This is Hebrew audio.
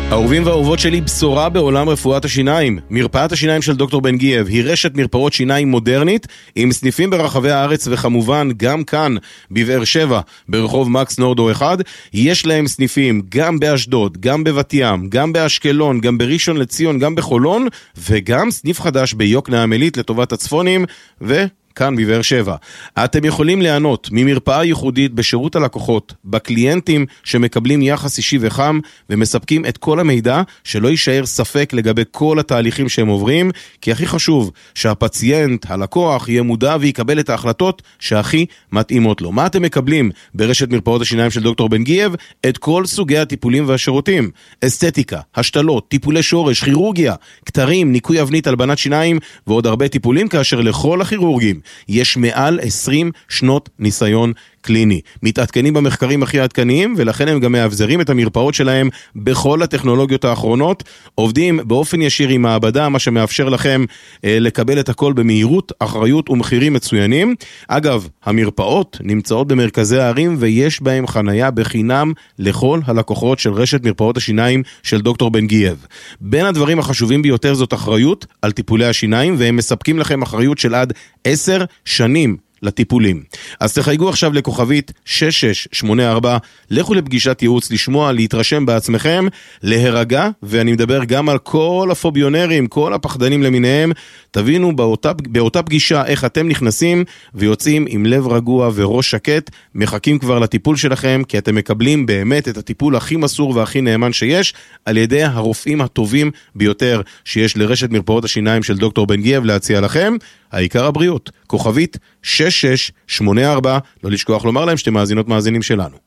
אהובים ואהובות שלי, בשורה בעולם רפואת השיניים. מרפאת השיניים של דוקטור בן גייב היא רשת מרפאות שיניים מודרנית עם סניפים ברחבי הארץ, וכמובן גם כאן בבאר שבע ברחוב מקס נורדו 1. יש להם סניפים גם באשדוד, גם בבת ים, גם באשקלון, גם בראשון לציון, גם בחולון, וגם סניף חדש ביוקנעם עילית לטובת הצפונים כאן בבאר שבע. אתם יכולים ליהנות ממרפאה ייחודית בשירות הלקוחות, בקליינטים שמקבלים יחס אישי וחם, ומספקים את כל המידע שלא יישאר ספק לגבי כל התהליכים שהם עוברים, כי הכי חשוב שהפציינט, הלקוח, יהיה מודע ויקבל את ההחלטות שהכי מתאימות לו. מה אתם מקבלים ברשת מרפאות השיניים של דוקטור בן גייב? את כל סוגי הטיפולים והשירותים. אסתטיקה, השתלות, טיפולי שורש, כירורגיה, כתרים, ניקוי אבנית, הלבנת שיניים, ועוד הרבה טיפולים, כאשר לכל הכירורגים יש מעל 20 שנות ניסיון קליני. מתעדכנים במחקרים הכי עדכניים, ולכן הם גם מאבזרים את המרפאות שלהם בכל הטכנולוגיות האחרונות. עובדים באופן ישיר עם מעבדה, מה שמאפשר לכם לקבל את הכל במהירות, אחריות ומחירים מצוינים. אגב, המרפאות נמצאות במרכזי הערים, ויש בהם חנייה בחינם לכל הלקוחות של רשת מרפאות השיניים של דוקטור בן גייב. בין הדברים החשובים ביותר זאת אחריות על טיפולי השיניים, והם מספקים לכם אחריות של עד 10 שנים לטיפולים. אז תחייגו עכשיו לכוכבית 6684, לכו לפגישת ייעוץ, לשמוע, להתרשם בעצמכם, להירגע, ואני מדבר גם על כל הפוביונרים, כל הפחדנים למיניהם. תבינו באותה פגישה איך אתם נכנסים ויוצאים עם לב רגוע וראש שקט, מחכים כבר לטיפול שלכם, כי אתם מקבלים באמת את הטיפול הכי מסור והכי נאמן שיש, על ידי הרופאים הטובים ביותר שיש לרשת מרפאות השיניים של דוקטור בן גייב להציע לכם. העיקר הבריאות. כוכבית 6684, לא לשכוח לומר להם שאתם מאזינות מאזינים שלנו.